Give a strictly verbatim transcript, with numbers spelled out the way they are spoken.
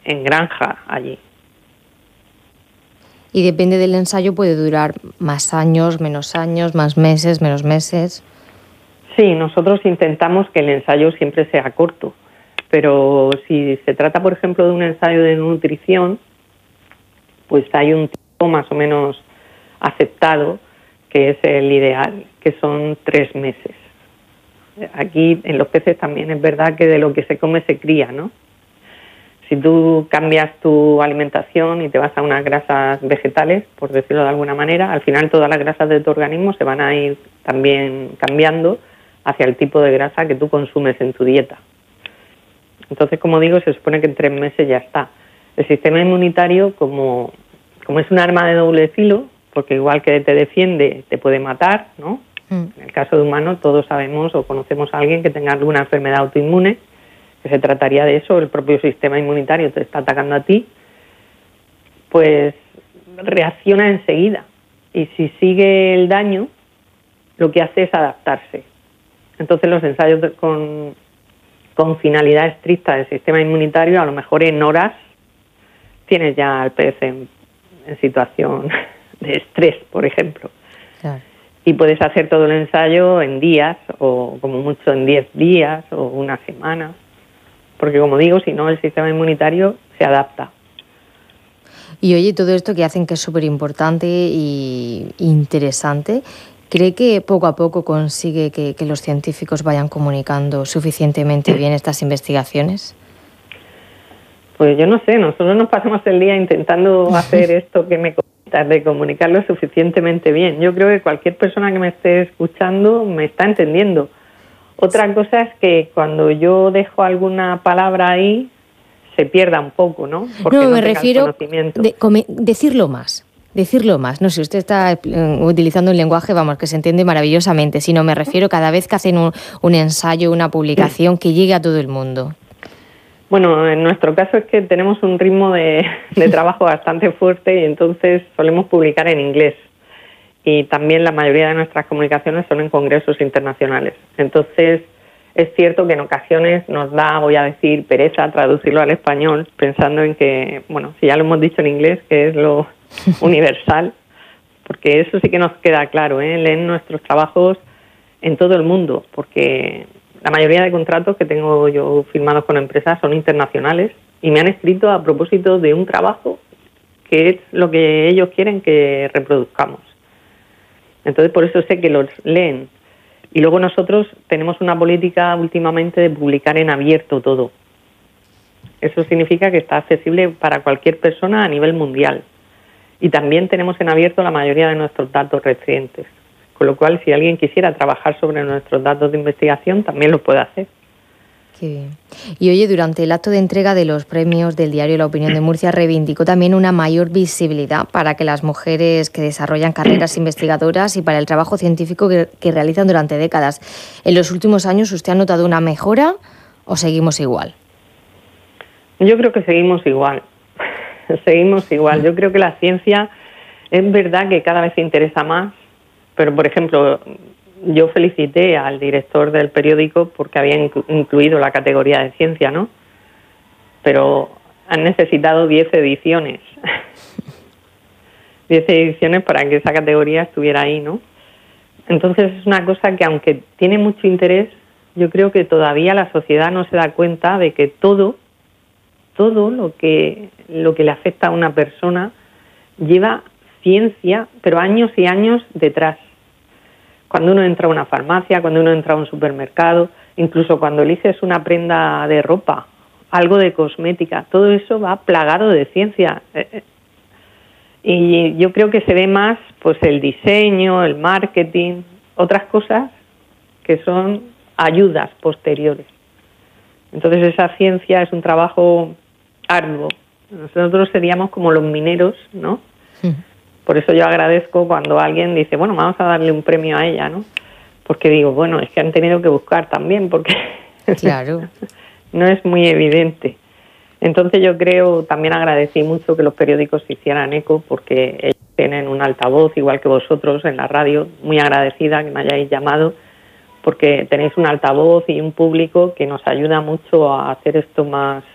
en granja allí. Y depende del ensayo, puede durar más años, menos años, más meses, menos meses. Sí, nosotros intentamos que el ensayo siempre sea corto, pero si se trata, por ejemplo, de un ensayo de nutrición, pues hay un tiempo más o menos aceptado, que es el ideal, que son tres meses. Aquí en los peces también es verdad que de lo que se come se cría, ¿no? Si tú cambias tu alimentación y te vas a unas grasas vegetales, por decirlo de alguna manera, al final todas las grasas de tu organismo se van a ir también cambiando hacia el tipo de grasa que tú consumes en tu dieta. Entonces, como digo, se supone que en tres meses ya está. El sistema inmunitario, como, como es un arma de doble filo, porque igual que te defiende, te puede matar, ¿no? Mm. En el caso de humanos, todos sabemos o conocemos a alguien que tenga alguna enfermedad autoinmune, que se trataría de eso, el propio sistema inmunitario te está atacando a ti, pues reacciona enseguida. Y si sigue el daño, lo que hace es adaptarse. Entonces los ensayos de, con, con finalidad estricta del sistema inmunitario, a lo mejor en horas tienes ya al pez en, en situación de estrés, por ejemplo. Claro. Y puedes hacer todo el ensayo en días, o como mucho en diez días, o una semana. Porque, como digo, si no, el sistema inmunitario se adapta. Y oye, todo esto que hacen, que es súper importante y interesante, ¿cree que poco a poco consigue que, que los científicos vayan comunicando suficientemente bien estas investigaciones? Pues yo no sé, nosotros nos pasamos el día intentando hacer esto que me comentas, de comunicarlo suficientemente bien. Yo creo que cualquier persona que me esté escuchando me está entendiendo. Otra cosa es que cuando yo dejo alguna palabra ahí, se pierda un poco, ¿no? Porque no, me no refiero a de, decirlo más, decirlo más. No sé, usted está utilizando un lenguaje, vamos, que se entiende maravillosamente, sino me refiero cada vez que hacen un, un ensayo, una publicación, que llegue a todo el mundo. Bueno, en nuestro caso es que tenemos un ritmo de, de trabajo bastante fuerte y entonces solemos publicar en inglés. Y también la mayoría de nuestras comunicaciones son en congresos internacionales. Entonces, es cierto que en ocasiones nos da, voy a decir, pereza traducirlo al español, pensando en que, bueno, si ya lo hemos dicho en inglés, que es lo universal, porque eso sí que nos queda claro, ¿eh? Leen nuestros trabajos en todo el mundo, porque la mayoría de contratos que tengo yo firmados con empresas son internacionales y me han escrito a propósito de un trabajo que es lo que ellos quieren que reproduzcamos. Entonces, por eso sé que los leen. Y luego nosotros tenemos una política últimamente de publicar en abierto todo. Eso significa que está accesible para cualquier persona a nivel mundial. Y también tenemos en abierto la mayoría de nuestros datos recientes. Con lo cual, si alguien quisiera trabajar sobre nuestros datos de investigación, también lo puede hacer. Qué bien. Y oye, durante el acto de entrega de los premios del diario La Opinión de Murcia, reivindicó también una mayor visibilidad para que las mujeres que desarrollan carreras investigadoras y para el trabajo científico que, que realizan durante décadas. ¿En los últimos años usted ha notado una mejora o seguimos igual? Yo creo que seguimos igual. Seguimos igual. Yo creo que la ciencia es verdad que cada vez se interesa más, pero, por ejemplo, yo felicité al director del periódico porque había inclu- incluido la categoría de ciencia, ¿no? Pero han necesitado diez ediciones. diez ediciones para que esa categoría estuviera ahí, ¿no? Entonces es una cosa que, aunque tiene mucho interés, yo creo que todavía la sociedad no se da cuenta de que todo, todo lo que, lo que le afecta a una persona lleva ciencia, pero años y años detrás. Cuando uno entra a una farmacia, cuando uno entra a un supermercado, incluso cuando eliges una prenda de ropa, algo de cosmética, todo eso va plagado de ciencia. Y yo creo que se ve más pues el diseño, el marketing, otras cosas que son ayudas posteriores. Entonces esa ciencia es un trabajo arduo. Nosotros seríamos como los mineros, ¿no? Sí. Por eso yo agradezco cuando alguien dice, bueno, vamos a darle un premio a ella, ¿no? Porque digo, bueno, es que han tenido que buscar también, porque claro. no es muy evidente. Entonces yo creo, también agradecí mucho que los periódicos se hicieran eco, porque ellos tienen un altavoz, igual que vosotros en la radio, muy agradecida que me hayáis llamado, porque tenéis un altavoz y un público que nos ayuda mucho a hacer esto más